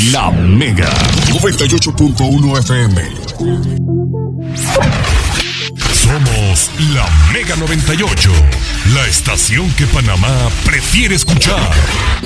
La Mega 98.1 FM. Somos La Mega 98, la estación que Panamá prefiere escuchar.